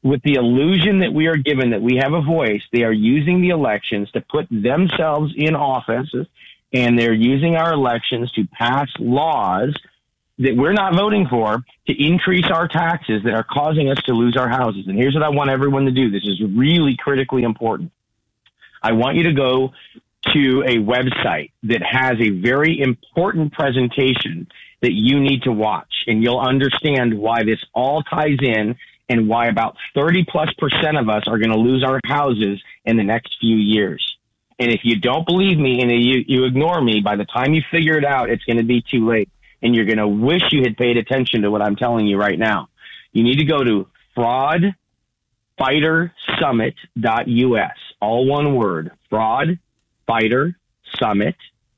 with the illusion that we are given that we have a voice, they are using the elections to put themselves in offices, and they're using our elections to pass laws that we're not voting for to increase our taxes that are causing us to lose our houses. And here's what I want everyone to do. This is really critically important. I want you to go to a website that has a very important presentation that you need to watch, and you'll understand why this all ties in and why about thirty plus percent of us are going to lose our houses in the next few years. And if you don't believe me and you, you ignore me, by the time you figure it out, it's going to be too late. And you're going to wish you had paid attention to what I'm telling you right now. You need to go to fraud fighter summit dot U S, all one word, fraud fighter summit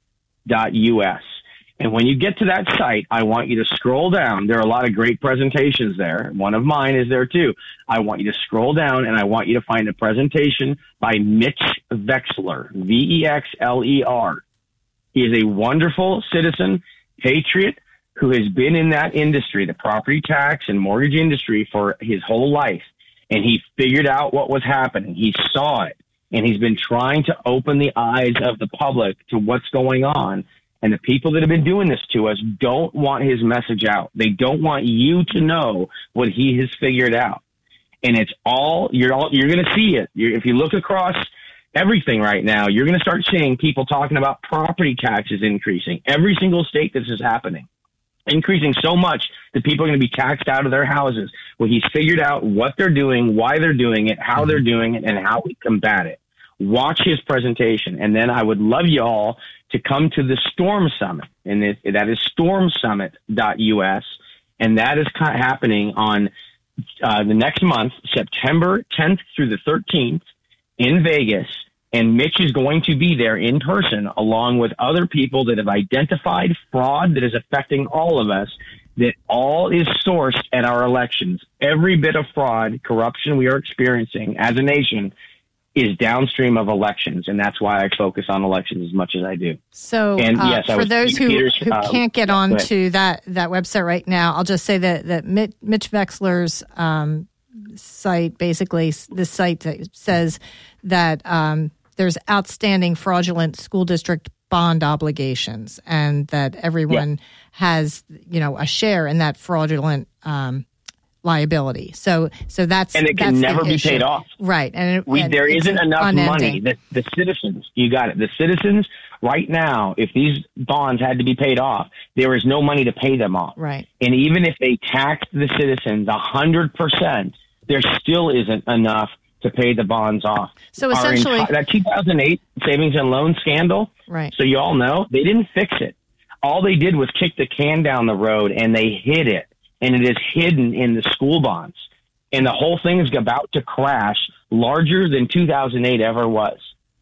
dot U S. And when you get to that site, I want you to scroll down. There are a lot of great presentations there. One of mine is there too. I want you to scroll down, and I want you to find a presentation by Mitch Vexler, V E X L E R. He is a wonderful citizen, patriot, who has been in that industry, the property tax and mortgage industry, for his whole life. And he figured out what was happening. He saw it, and he's been trying to open the eyes of the public to what's going on. And the people that have been doing this to us don't want his message out. They don't want you to know what he has figured out. And it's all, you're all, you're going to see it. You're, if you look across everything right now, you're going to start seeing people talking about property taxes increasing. Every single state this is happening, increasing so much that people are going to be taxed out of their houses. Well, he's figured out what they're doing, why they're doing it, how they're doing it, and how we combat it. Watch his presentation, and then I would love you all to come to the Storm Summit, and it, that is storm summit dot U S, and that is kind of happening on uh, the next month, September tenth through the thirteenth in Vegas, and Mitch is going to be there in person along with other people that have identified fraud that is affecting all of us, that all is sourced at our elections. Every bit of fraud, corruption we are experiencing as a nation is downstream of elections, and that's why I focus on elections as much as I do. So, and uh, yes, for those who, Peters, who uh, can't get on to that, that website right now, I'll just say that, that Mitch, Mitch Vexler's um, site, basically this site that says that um, there's outstanding fraudulent school district bond obligations, and that everyone yeah. has, you know, a share in that fraudulent um liability. So, so that's and it can never be paid off, right? And, it, we, and there isn't enough unending. money. The, the citizens, you got it. The citizens right now, if these bonds had to be paid off, there is no money to pay them off. Right. And even if they taxed the citizens a hundred percent, there still isn't enough to pay the bonds off. So essentially, enti- that two thousand eight savings and loan scandal. Right. So you all know they didn't fix it. All they did was kick the can down the road, and they hid it. And it is hidden in the school bonds. And the whole thing is about to crash, larger than two thousand eight ever was.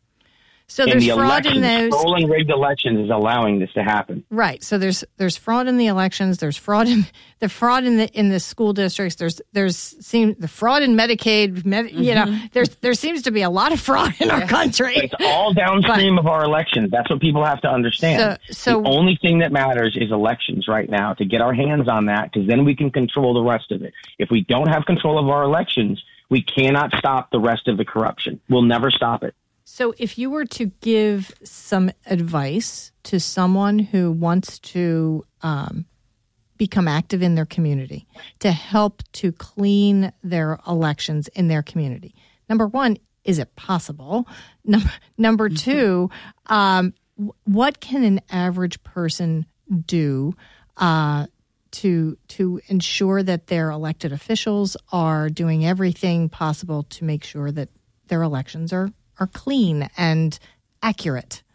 So and there's the fraud in those. Rolling rigged elections is allowing this to happen. Right. So there's there's fraud in the elections. There's fraud in the fraud in the in the school districts. There's there's seem the fraud in Medicaid. Med, mm-hmm. You know, there's there seems to be a lot of fraud in our country. It's all downstream but, of our elections. That's what people have to understand. So, so the only thing that matters is elections right now, to get our hands on that, because then we can control the rest of it. If we don't have control of our elections, we cannot stop the rest of the corruption. We'll never stop it. So if you were to give some advice to someone who wants to um, become active in their community, to help to clean their elections in their community, number one, is it possible? Number, number mm-hmm. two, um, what can an average person do uh, to to ensure that their elected officials are doing everything possible to make sure that their elections are are clean and accurate?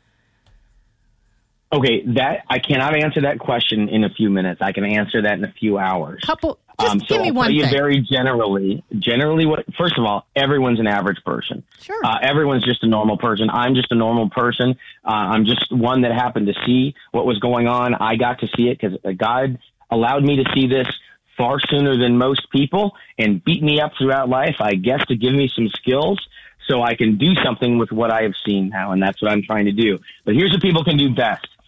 Okay, that I cannot answer that question in a few minutes. I can answer that in a few hours. Couple, just um, so give me I'll one tell you thing. very generally, generally, what? First of all, everyone's an average person. Sure. Uh, everyone's just a normal person. I'm just a normal person. Uh, I'm just one that happened to see what was going on. I got to see it because God allowed me to see this far sooner than most people and beat me up throughout life, I guess, to give me some skills so I can do something with what I have seen now, and that's what I'm trying to do. But here's what people can do best.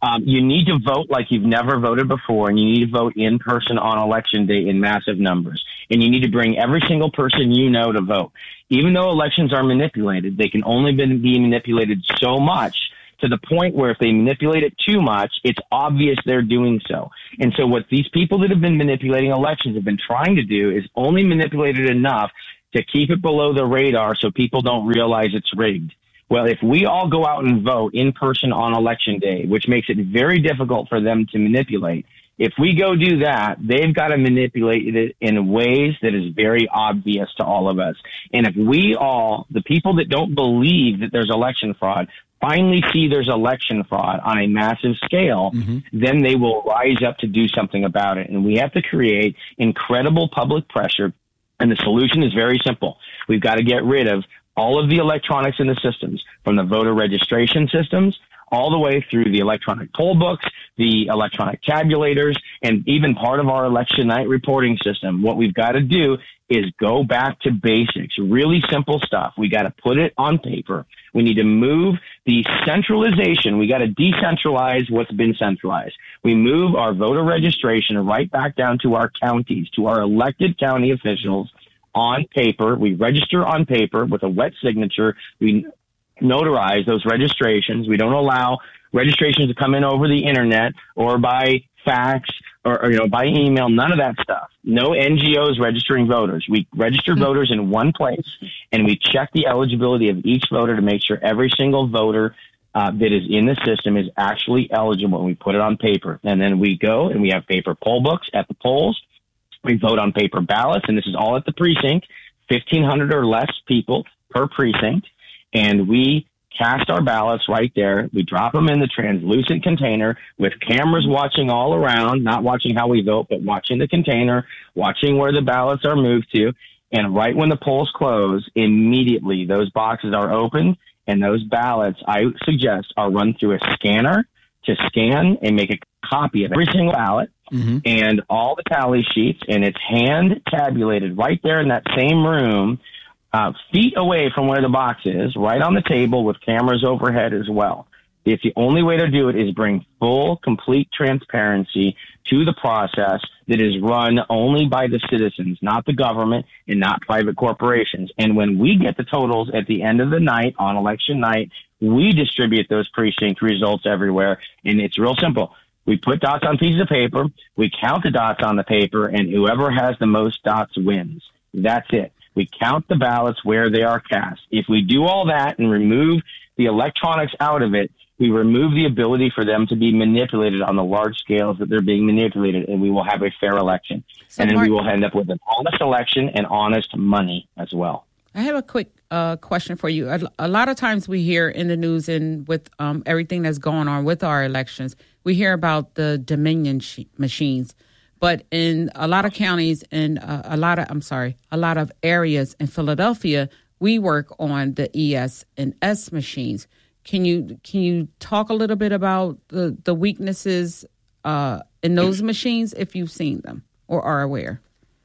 Um, you need to vote like you've never voted before, and you need to vote in person on election day in massive numbers. And you need to bring every single person you know to vote. Even though elections are manipulated, they can only be manipulated so much, to the point where if they manipulate it too much, it's obvious they're doing so. And so what these people that have been manipulating elections have been trying to do is only manipulate it enough to keep it below the radar so people don't realize it's rigged. Well, if we all go out and vote in person on election day, which makes it very difficult for them to manipulate, if we go do that, they've got to manipulate it in ways that is very obvious to all of us. And if we all, the people that don't believe that there's election fraud, finally see there's election fraud on a massive scale, mm-hmm. then they will rise up to do something about it. And we have to create incredible public pressure. And the solution is very simple. We've got to get rid of all of the electronics in the systems, from the voter registration systems all the way through the electronic poll books, the electronic tabulators, and even part of our election night reporting system. What we've got to do is go back to basics, really simple stuff. We got to put it on paper. We need to move the centralization. We got to decentralize what's been centralized. We move our voter registration right back down to our counties, to our elected county officials on paper. We register on paper with a wet signature. We notarize those registrations. We don't allow registrations to come in over the internet or by fax or, or you know, by email, none of that stuff. No N G Os registering voters. We register mm-hmm. voters in one place, and we check the eligibility of each voter to make sure every single voter uh, that is in the system is actually eligible, and we put it on paper. And then we go and we have paper poll books at the polls. We vote on paper ballots, and this is all at the precinct, fifteen hundred or less people per precinct. And we cast our ballots right there. We drop them in the translucent container with cameras watching all around, not watching how we vote, but watching the container, watching where the ballots are moved to. And right when the polls close, immediately those boxes are opened, and those ballots, I suggest, are run through a scanner to scan and make a copy of every single ballot mm-hmm. and all the tally sheets, and it's hand tabulated right there in that same room, Uh, feet away from where the box is, right on the table with cameras overhead as well. It's the only way to do it is bring full, complete transparency to the process that is run only by the citizens, not the government and not private corporations. And when we get the totals at the end of the night on election night, we distribute those precinct results everywhere. And it's real simple. We put dots on pieces of paper, we count the dots on the paper, and whoever has the most dots wins. That's it. We count the ballots where they are cast. If we do all that and remove the electronics out of it, we remove the ability for them to be manipulated on the large scales that they're being manipulated, and we will have a fair election. So and then Mark, we will end up with an honest election and honest money as well. I have a quick uh, question for you. A, a lot of times we hear in the news and with um, everything that's going on with our elections, we hear about the Dominion sh- machines. But in a lot of counties and uh, a lot of, I'm sorry, a lot of areas in Philadelphia, we work on the E S and S machines. Can you can you talk a little bit about the, the weaknesses uh, in those machines if you've seen them or are aware?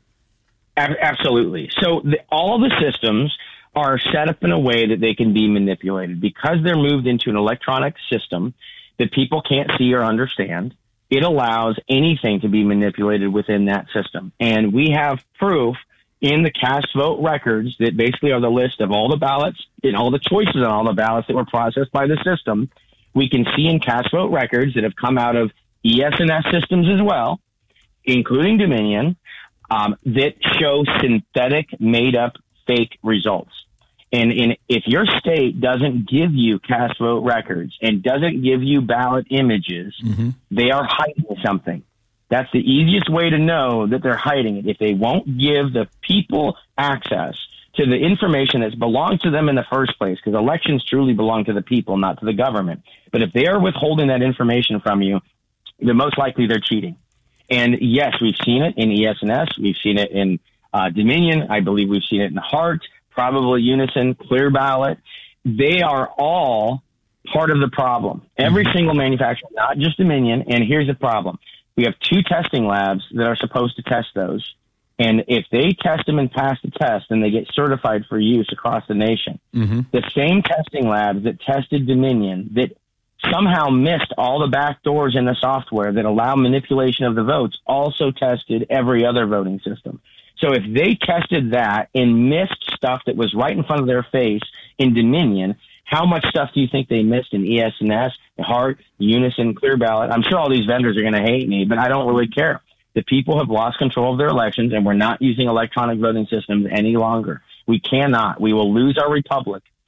Absolutely. So the, all of the systems are set up in a way that they can be manipulated because they're moved into an electronic system that people can't see or understand. It allows anything to be manipulated within that system. And we have proof in the cast vote records that basically are the list of all the ballots and all the choices on all the ballots that were processed by the system. We can see in cast vote records that have come out of E S and S systems as well, including Dominion, um, that show synthetic, made-up, fake results. And in, if your state doesn't give you cast vote records and doesn't give you ballot images, mm-hmm. they are hiding something. That's the easiest way to know that they're hiding it. If they won't give the people access to the information that belongs to them in the first place, because elections truly belong to the people, not to the government. But if they are withholding that information from you, then most likely they're cheating. And yes, we've seen it in E S and S. We've seen it in uh, Dominion. I believe we've seen it in Hart. Probably Unison, Clear Ballot. They are all part of the problem. Every mm-hmm. single manufacturer, not just Dominion. And here's the problem. We have two testing labs that are supposed to test those. And if they test them and pass the test, then they get certified for use across the nation. Mm-hmm. The same testing labs that tested Dominion, that somehow missed all the back doors in the software that allow manipulation of the votes, also tested every other voting system. So if they tested that and missed stuff that was right in front of their face in Dominion, how much stuff do you think they missed in E S and S, Hart, Unison, Clear Ballot? I'm sure all these vendors are going to hate me, but I don't really care. The people have lost control of their elections, and we're not using electronic voting systems any longer. We cannot. We will lose our republic